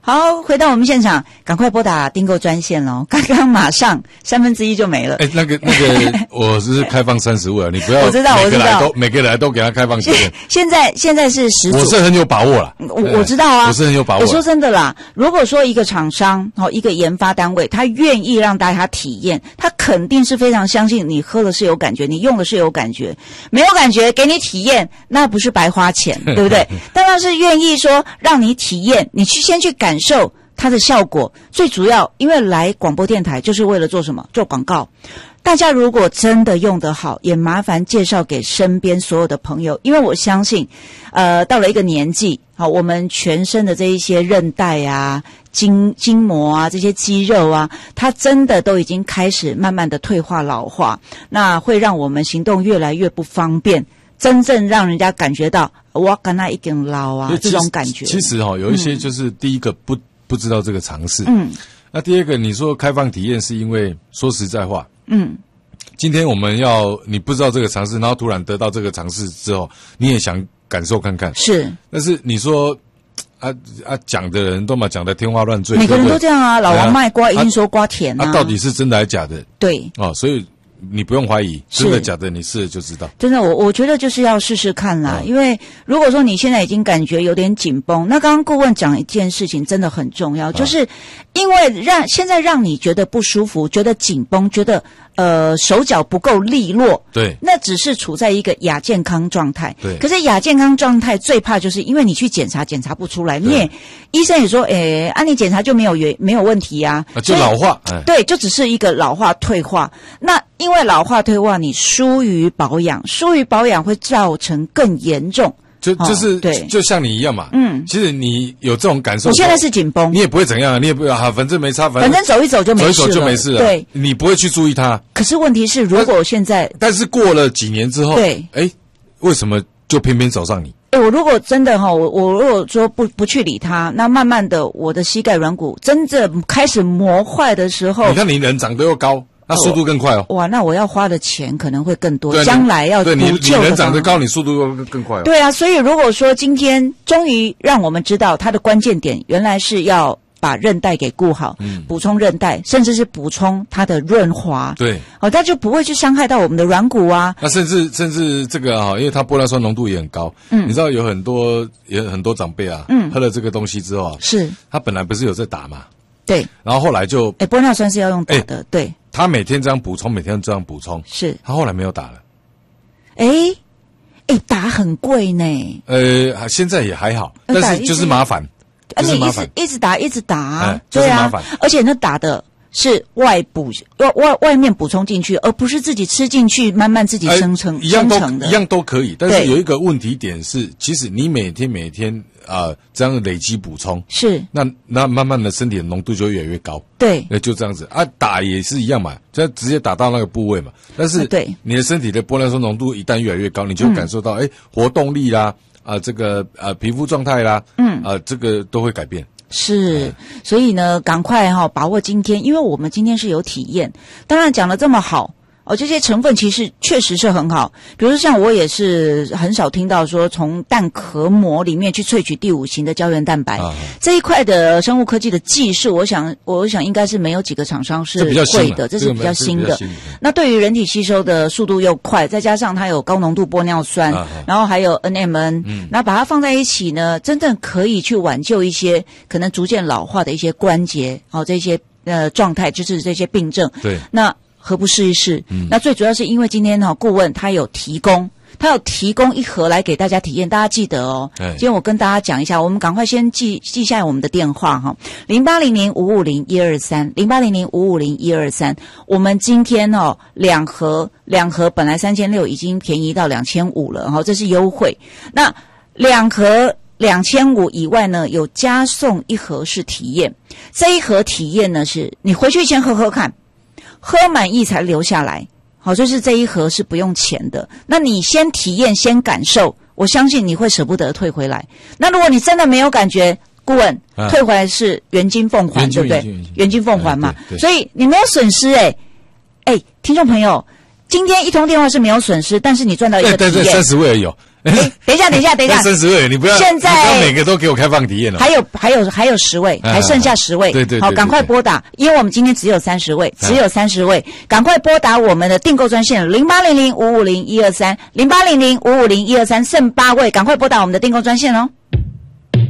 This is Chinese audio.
好，回到我们现场，赶快拨打订购专线咯，刚刚马上1/3就没了。 那个，我是开放30位啊，你不要我知道， 每个来都给他开放时间。 现在是10组， 我是很有把握啦。 我知道啊， 我是很有把握。 我说真的啦，如果说一个厂商一个研发单位，他愿意让大家体验，他肯定是非常相信你喝的是有感觉，你用的是有感觉，没有感觉给你体验，那不是白花钱，对不对？当然是愿意说让你体验，你先去感受它的效果。最主要因为来广播电台就是为了做什么？做广告。大家如果真的用得好，也麻烦介绍给身边所有的朋友，因为我相信到了一个年纪，我们全身的这一些韧带啊、筋膜啊、这些肌肉啊，它真的都已经开始慢慢的退化老化，那会让我们行动越来越不方便，真正让人家感觉到我跟他一点老啊这种感觉。 其实有一些就是第一个不知道这个常识，那第二个你说开放体验是因为说实在话，今天我们你不知道这个常识，然后突然得到这个常识之后，你也想感受看看，是，但是你说讲的人都嘛讲的天花乱坠， 每个人都这样啊，老王卖瓜一定说瓜甜啊， 到底是真的还是假的？ 对， 所以你不用怀疑，真的假的，你试了就知道。真的， 我觉得就是要试试看啦。因为如果说你现在已经感觉有点紧绷，那刚刚顾问讲一件事情真的很重要，就是因为现在让你觉得不舒服，觉得紧绷，觉得手脚不够利落，对，那只是处在一个亚健康状态。对，可是亚健康状态最怕就是因为你去检查不出来，你也医生也说，你检查就没有问题啊， 就老化， 对，就只是一个老化退化。那因为老化退化，你疏于保养会造成更严重。 就是就像你一样嘛，其实你有这种感受， 我现在是紧绷， 你也不会怎样，你也不反正没差，反正走一走就没事了， 对，你不会去注意它。 可是问题是，如果现在， 但是过了几年之后，对，为什么就偏偏找上你？ 我如果真的我如果说不去理它，那慢慢的我的膝盖软骨真正开始磨坏的时候， 你看你人长得又高。那速度更快哦！ 哇，那我要花的钱可能会更多，将来要补救的。 你人长得高，你速度又更快哦。 对啊，所以如果说今天终于让我们知道它的关键点，原来是要把韧带给顾好，补充韧带，甚至是补充它的润滑。对，它就不会去伤害到我们的软骨啊。 那甚至这个因为它玻尿酸浓度也很高，你知道有很多长辈啊，喝了这个东西之后是他本来不是有在打嘛？对，然后后来就玻尿酸是要用打的，对。 他每天这样补充，每天这样补充，是他后来没有打了。 打很贵呢。 现在也还好，但是就是麻烦，就是麻烦， 一直打， 就是麻烦。 而且那打的是外面补充进去，而不是自己吃进去，慢慢自己生成的。 一样都可以，但是有一个问题点是，其实你每天这样累积补充，是那慢慢的身体的浓度就越来越高。对，就这样子打也是一样嘛，就直接打到那个部位嘛。但是你的身体的玻尿酸浓度一旦越来越高，你就感受到活动力啦，这个皮肤状态啦，这个都会改变。 是，所以呢，赶快把握今天，因为我们今天是有体验。当然讲得这么好。这些成分其实确实是很好，比如说像我也是很少听到说从蛋壳膜里面去萃取第5型的胶原蛋白，这一块的生物科技的技术，我想应该是没有几个厂商是会的，这是比较新的。那对于人体吸收的速度又快，再加上它有高浓度玻尿酸，然后还有 NMN，那把它放在一起呢，真正可以去挽救一些可能逐渐老化的一些关节，这些状态，就是这些病症。对，那何不试一试？那最主要是因为今天顾问他有提供一盒来给大家体验，大家记得哦。今天我跟大家讲一下，我们赶快先记下我们的电话0800550123，0800550123。我们今天两盒本来3600已经便宜到2500了，这是优惠。那两盒2500以外呢，有加送一盒是体验。这一盒体验呢，是你回去先喝喝看。喝满意才留下来，就是这一盒是不用钱的。那你先体验，先感受，我相信你会舍不得退回来。那如果你真的没有感觉，顾问退回来是原金奉还，对不对？原金奉还嘛，所以你没有损失。听众朋友，今天一通电话是没有损失，但是你赚到一个体验。 但是30位而已等一下 ，30位，你不要现在每个都给我开放体验了。 还有10位，还剩下10位。 对， 好，赶快拨打，因为我们今天只有30位，赶快拨打我们的订购专线0800550123，0800550123，剩8位，赶快拨打我们的订购专线哦。